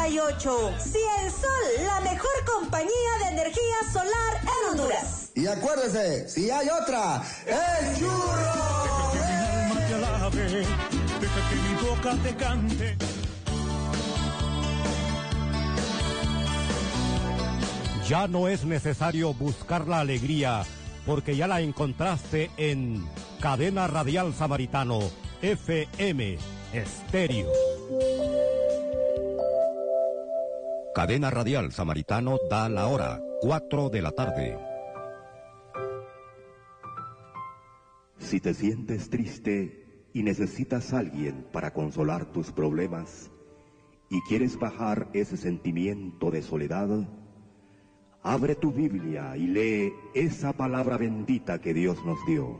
98. Ciensol, la mejor compañía de energía solar en Honduras. Y acuérdese, si hay otra, ¡el churro! Deja que mi alma te alabe, deja que mi boca te cante. Ya no es necesario buscar la alegría, porque ya la encontraste en Cadena Radial Samaritano, FM Estéreo. Cadena Radial Samaritano da la hora, 4 de la tarde. Si te sientes triste y necesitas a alguien para consolar tus problemas y quieres bajar ese sentimiento de soledad, abre tu Biblia y lee esa palabra bendita que Dios nos dio.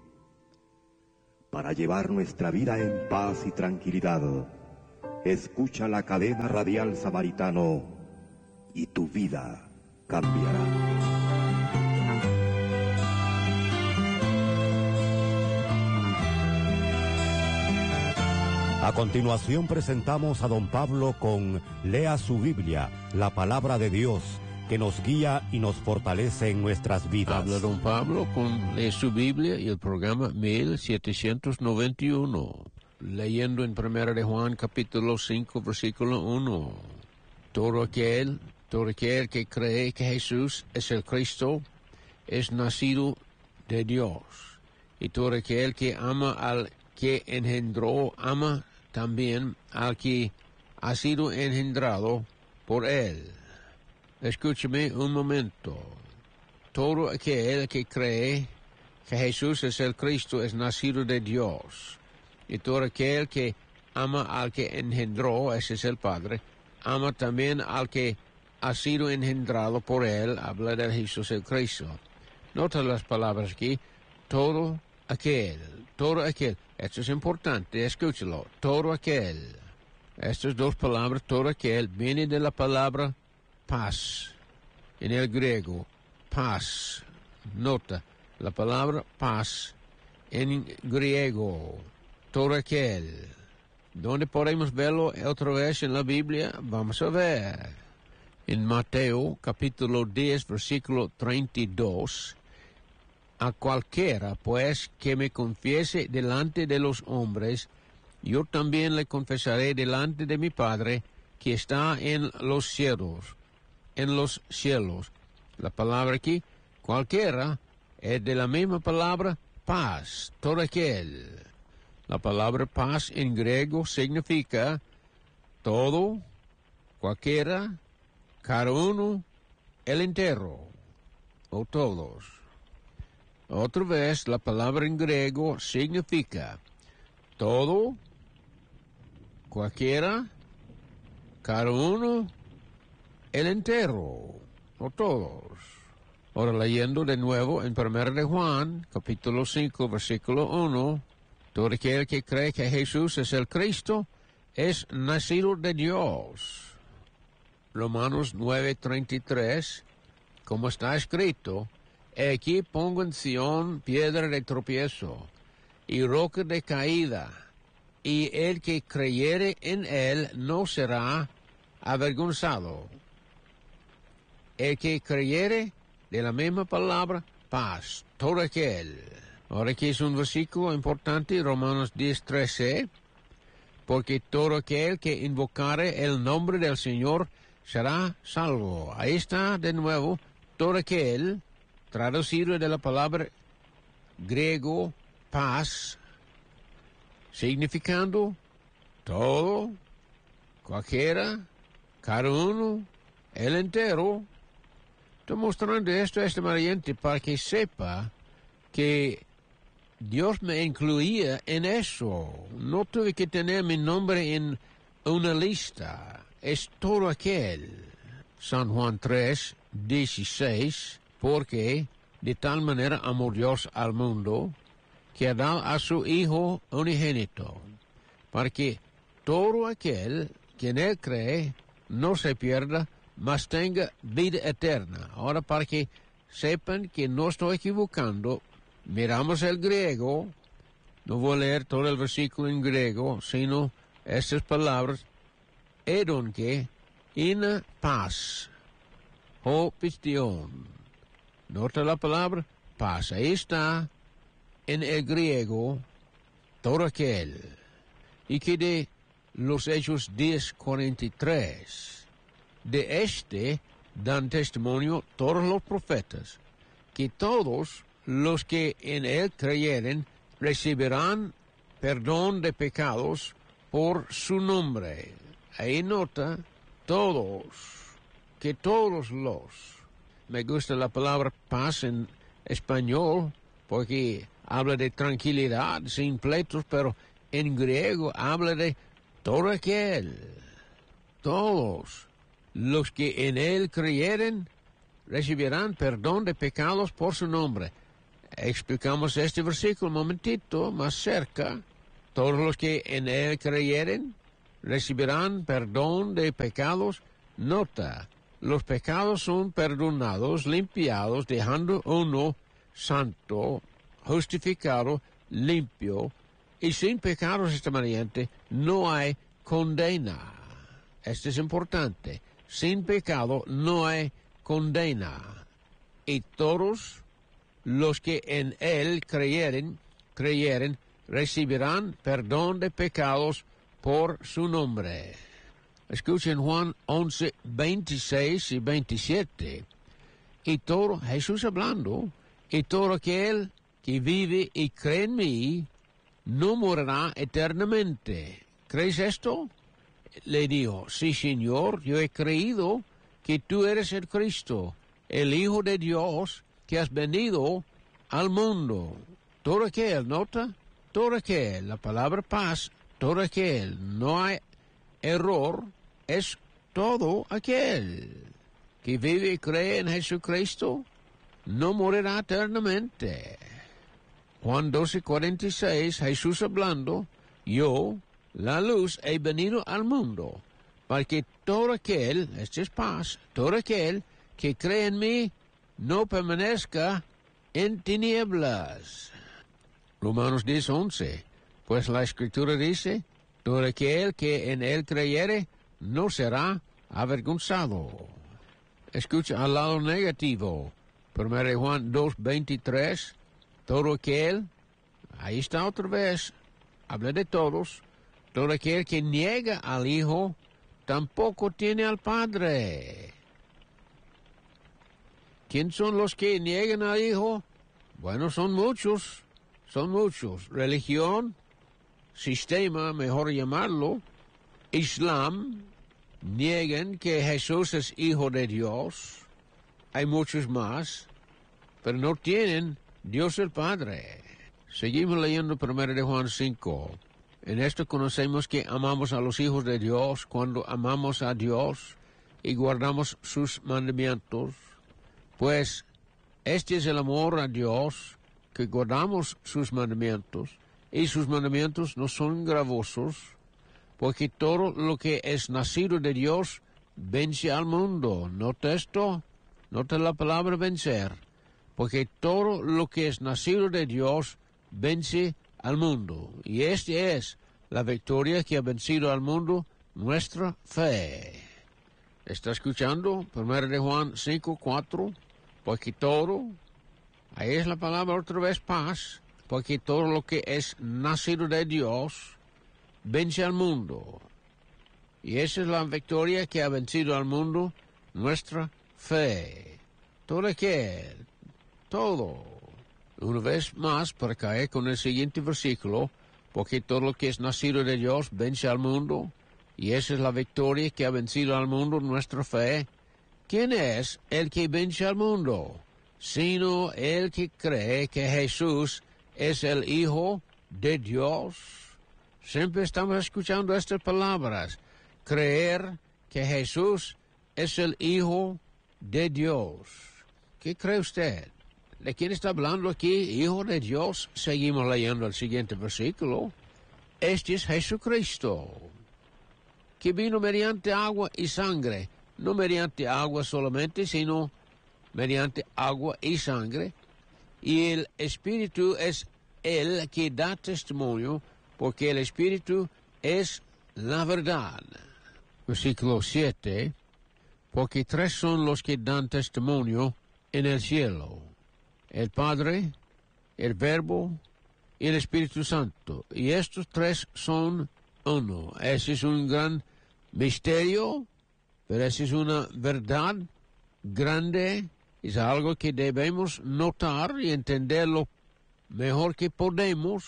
Para llevar nuestra vida en paz y tranquilidad, escucha la Cadena Radial Samaritano y tu vida cambiará. A continuación presentamos a don Pablo con Lea su Biblia, la palabra de Dios, que nos guía y nos fortalece en nuestras vidas. Habla don Pablo con Lea su Biblia y el programa 1791. Leyendo en 1 de Juan capítulo 5 versículo 1. Todo aquel que cree que Jesús es el Cristo es nacido de Dios. Y todo aquel que ama al que engendró, ama también al que ha sido engendrado por él. Escúchame un momento. Todo aquel que cree que Jesús es el Cristo es nacido de Dios. Y todo aquel que ama al que engendró, ese es el Padre, ama también al que ha sido engendrado por él, habla de Jesús el Cristo. Nota las palabras aquí, todo aquel. Esto es importante, escúchalo, todo aquel. Estas dos palabras, todo aquel, viene de la palabra paz, en el griego, paz. Nota, la palabra paz, en griego, todo aquel. ¿Dónde podemos verlo otra vez en la Biblia? Vamos a ver. En Mateo, capítulo 10, versículo 32, a cualquiera, pues, que me confiese delante de los hombres, yo también le confesaré delante de mi Padre, que está en los cielos. En los cielos. La palabra aquí, cualquiera, es de la misma palabra, paz, todo aquel. La palabra paz en griego significa todo, cualquiera, cada uno, el entero, o todos. Otra vez, la palabra en griego significa todo, cualquiera, cada uno, el entero, o todos. Ahora leyendo de nuevo en 1 de Juan, capítulo 5, versículo 1, todo aquel que cree que Jesús es el Cristo es nacido de Dios. Romanos 9:33, como está escrito, aquí pongo en Sión piedra de tropiezo y roca de caída, y el que creyere en él no será avergonzado. El que creyere, de la misma palabra, paz, todo aquel. Ahora aquí es un versículo importante, Romanos 10:13, porque todo aquel que invocare el nombre del Señor será salvo. Ahí está de nuevo, todo aquel, traducido de la palabra griego, paz, significando todo, cualquiera, cada uno, el entero. Estoy mostrando esto a este mariante para que sepa que Dios me incluía en eso. No tuve que tener mi nombre en una lista. Es todo aquel. San Juan 3:16, porque de tal manera amó Dios al mundo, que ha dado a su Hijo unigénito, para que todo aquel que en él cree no se pierda, mas tenga vida eterna. Ahora, para que sepan que no estoy equivocando, miramos el griego. No voy a leer todo el versículo en griego, sino estas palabras, edonque, in paz, o pistion. Nota la palabra paz. Ahí está en el griego todo aquel. Y que de los Hechos 10:43, de este dan testimonio todos los profetas, que todos los que en él creyeren recibirán perdón de pecados por su nombre. Ahí nota todos, que todos los. Me gusta la palabra paz en español porque habla de tranquilidad, sin pleitos, pero en griego habla de todo aquel. Todos los que en él creyeren recibirán perdón de pecados por su nombre. Explicamos este versículo un momentito más cerca. Todos los que en él creyeren recibirán perdón de pecados. Nota, los pecados son perdonados, limpiados, dejando uno santo, justificado, limpio, y sin pecados esta variante no hay condena. Esto es importante. Sin pecado no hay condena. Y todos los que en él creyeren, recibirán perdón de pecados por su nombre. Escuchen Juan 11, 26 y 27. Y todo, Jesús hablando, y todo aquel que vive y cree en mí, no morirá eternamente. ¿Crees esto? Le dijo, sí, Señor, yo he creído que tú eres el Cristo, el Hijo de Dios, que has venido al mundo. Todo aquel, nota, todo aquel, la palabra paz, todo aquel, no hay error, es todo aquel que vive y cree en Jesucristo, no morirá eternamente. Juan 12:46, Jesús hablando, yo, la luz, he venido al mundo, para que todo aquel, este es paz, todo aquel que cree en mí, no permanezca en tinieblas. Romanos 10:11, pues la Escritura dice, todo aquel que en él creyere, no será avergonzado. Escucha al lado negativo. 1 Juan 2:23, todo aquel, ahí está otra vez, habla de todos, todo aquel que niega al Hijo, tampoco tiene al Padre. ¿Quién son los que niegan al Hijo? Bueno, son muchos. Religión, sistema, mejor llamarlo, Islam, niegan que Jesús es Hijo de Dios. Hay muchos más, pero no tienen Dios el Padre. Seguimos leyendo 1 de Juan 5. En esto conocemos que amamos a los hijos de Dios cuando amamos a Dios y guardamos sus mandamientos. Pues este es el amor a Dios, que guardamos sus mandamientos, y sus mandamientos no son gravosos, porque todo lo que es nacido de Dios vence al mundo. Nota esto, nota la palabra vencer, porque todo lo que es nacido de Dios vence al mundo. Y esta es la victoria que ha vencido al mundo, nuestra fe. ¿Está escuchando? 1 de Juan 5:4. Porque todo, ahí es la palabra otra vez paz, porque todo lo que es nacido de Dios vence al mundo. Y esa es la victoria que ha vencido al mundo, nuestra fe. Todo aquel, todo. Una vez más, para caer con el siguiente versículo, porque todo lo que es nacido de Dios vence al mundo, y esa es la victoria que ha vencido al mundo, nuestra fe. ¿Quién es el que vence al mundo? Sino el que cree que Jesús es el Hijo de Dios. Siempre estamos escuchando estas palabras. Creer que Jesús es el Hijo de Dios. ¿Qué cree usted? ¿De quién está hablando aquí? Hijo de Dios. Seguimos leyendo el siguiente versículo. Este es Jesucristo, que vino mediante agua y sangre. No mediante agua solamente, sino mediante agua y sangre. Y el Espíritu es el que da testimonio, porque el Espíritu es la verdad. Versículo 7. porque tres son los que dan testimonio en el cielo: el Padre, el Verbo y el Espíritu Santo. Y estos tres son uno. Ese es un gran misterio, pero esa es una verdad grande. Es algo que debemos notar y entender lo mejor que podemos.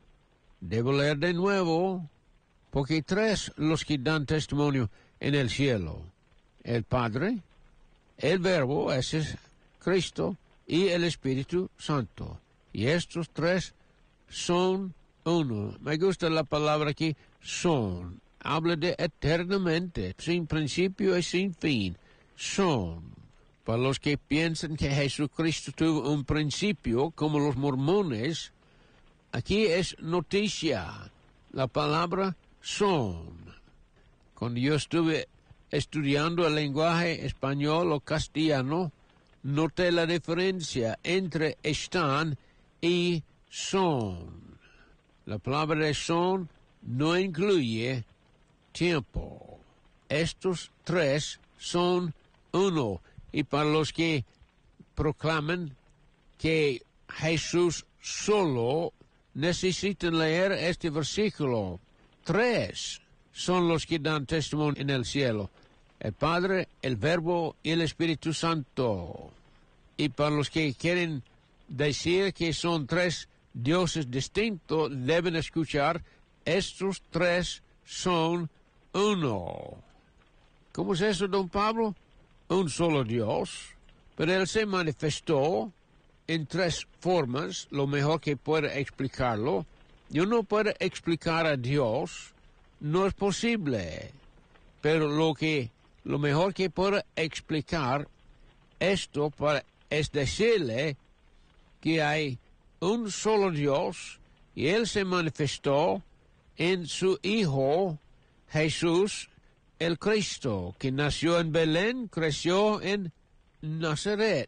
Debo leer de nuevo, porque tres los que dan testimonio en el cielo: el Padre, el Verbo, ese es Cristo, y el Espíritu Santo. Y estos tres son uno. Me gusta la palabra aquí, son. Habla de eternamente, sin principio y sin fin. Son. Para los que piensan que Jesucristo tuvo un principio, como los mormones, aquí es noticia. La palabra son. Cuando yo estuve estudiando el lenguaje español o castellano, noté la diferencia entre están y son. La palabra de son no incluye tiempo. Estos tres son uno. Y para los que proclaman que Jesús solo, necesitan leer este versículo. Tres son los que dan testimonio en el cielo: el Padre, el Verbo y el Espíritu Santo. Y para los que quieren decir que son tres dioses distintos, deben escuchar: estos tres son uno. ¿Cómo es eso, don Pablo? Un solo Dios, pero Él se manifestó en tres formas, lo mejor que pueda explicarlo. Yo no puedo explicar a Dios, no es posible, pero lo mejor que puedo explicar esto es decirle que hay un solo Dios y Él se manifestó en su Hijo Jesús el Cristo, que nació en Belén, creció en Nazaret.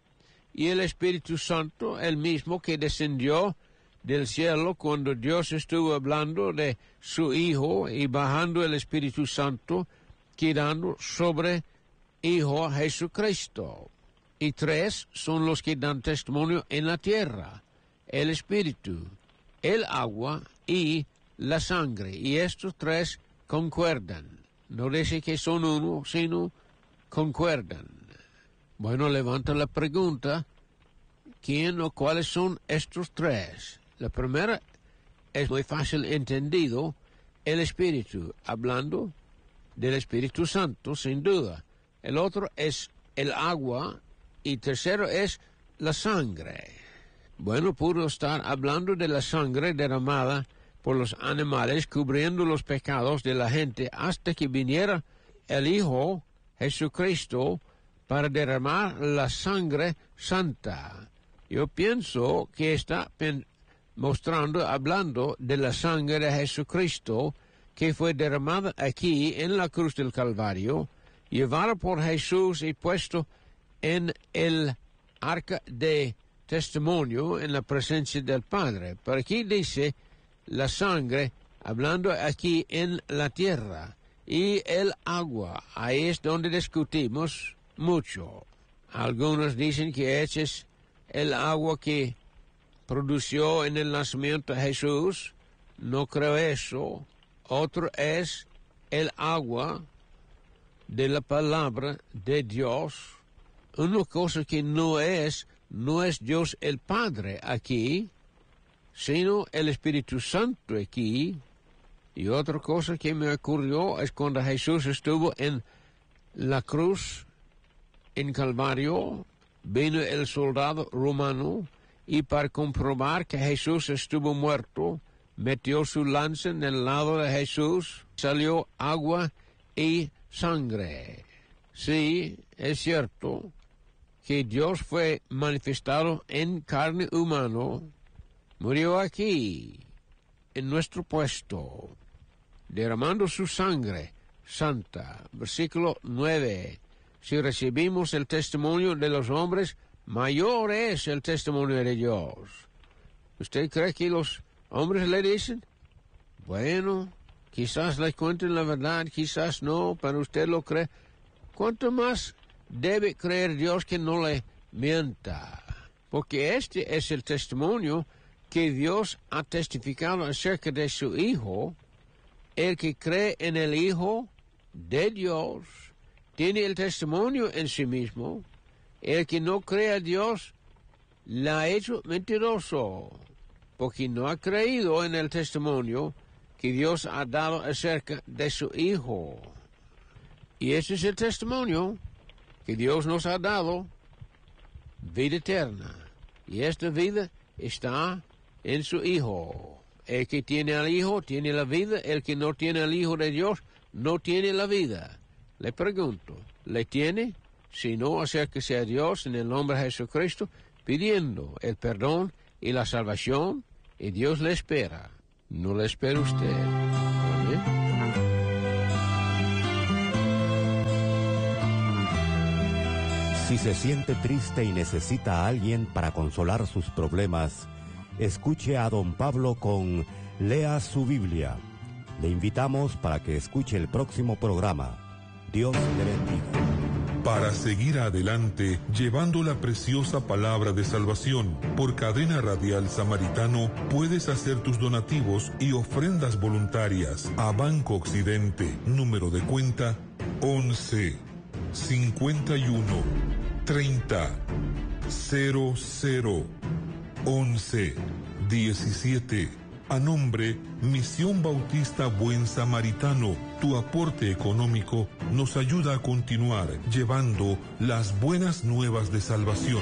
Y el Espíritu Santo, el mismo que descendió del cielo cuando Dios estuvo hablando de su Hijo, y bajando el Espíritu Santo, quedando sobre Hijo Jesucristo. Y tres son los que dan testimonio en la tierra: el Espíritu, el agua y la sangre. Y estos tres concuerdan. No dice que son uno, sino concuerdan. Bueno, levanta la pregunta: ¿quién o cuáles son estos tres? La primera es muy fácil entendido: el Espíritu, hablando del Espíritu Santo, sin duda. El otro es el agua, y tercero es la sangre. Bueno, pudo estar hablando de la sangre derramada por los animales, cubriendo los pecados de la gente, hasta que viniera el Hijo Jesucristo para derramar la sangre santa. Yo pienso que está hablando de la sangre de Jesucristo, que fue derramada aquí en la cruz del Calvario, llevada por Jesús y puesto en el arca de testimonio en la presencia del Padre. Pero aquí dice la sangre, hablando aquí en la tierra, y el agua. Ahí es donde discutimos mucho. Algunos dicen que ese es el agua que produció en el nacimiento de Jesús. No creo eso. Otro es el agua de la palabra de Dios. Una cosa que no es Dios el Padre aquí, sino el Espíritu Santo aquí. Y otra cosa que me ocurrió es cuando Jesús estuvo en la cruz en Calvario, vino el soldado romano, y para comprobar que Jesús estuvo muerto, metió su lanza en el lado de Jesús, salió agua y sangre. Sí, es cierto que Dios fue manifestado en carne humana, murió aquí, en nuestro puesto, derramando su sangre santa. Versículo 9. Si recibimos el testimonio de los hombres, mayor es el testimonio de Dios. ¿Usted cree que los hombres le dicen? Bueno, quizás le cuenten la verdad, quizás no, pero usted lo cree. ¿cuánto más debe creer Dios que no le mienta? Porque este es el testimonio que Dios ha testificado acerca de su Hijo. El que cree en el Hijo de Dios tiene el testimonio en sí mismo. El que no cree a Dios la ha hecho mentiroso, porque no ha creído en el testimonio que Dios ha dado acerca de su Hijo. Y ese es el testimonio que Dios nos ha dado, vida eterna. Y esta vida está en su Hijo. El que tiene al Hijo tiene la vida. El que no tiene al Hijo de Dios no tiene la vida. Le pregunto, ¿le tiene? Si no, acérquese a Dios en el nombre de Jesucristo, pidiendo el perdón y la salvación, y Dios le espera. No le espera usted. Amén. Si se siente triste y necesita a alguien para consolar sus problemas, escuche a don Pablo con Lea su Biblia. Le invitamos para que escuche el próximo programa. Dios le bendiga. Para seguir adelante, llevando la preciosa palabra de salvación por Cadena Radial Samaritano, puedes hacer tus donativos y ofrendas voluntarias a Banco Occidente, número de cuenta 11 51 30 00 11 17. A nombre Misión Bautista Buen Samaritano, tu aporte económico nos ayuda a continuar llevando las buenas nuevas de salvación.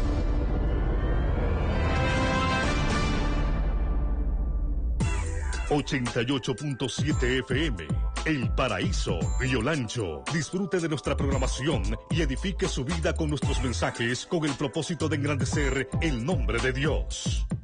...88.7 FM... El Paraíso, Río Lancho. Disfrute de nuestra programación y edifique su vida con nuestros mensajes con el propósito de engrandecer el nombre de Dios.